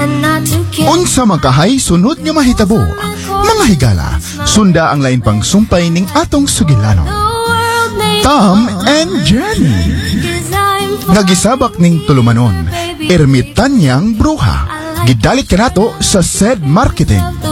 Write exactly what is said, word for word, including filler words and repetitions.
Unsa makahay sunod nga mahitabo, mga higala, sunda ang lain pang sumpay ning atong sugilanon. Tom and Jenny. Nagisabak ning tulumanon, ermitanyang bruha. Gidalit kanato sa said marketing.